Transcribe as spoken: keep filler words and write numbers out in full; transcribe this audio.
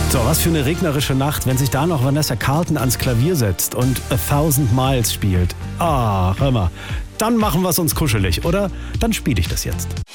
So, was für eine regnerische Nacht, wenn sich da noch Vanessa Carlton ans Klavier setzt und A Thousand Miles spielt. Ah, hör mal, dann machen wir es uns kuschelig, oder? Dann spiele ich das jetzt.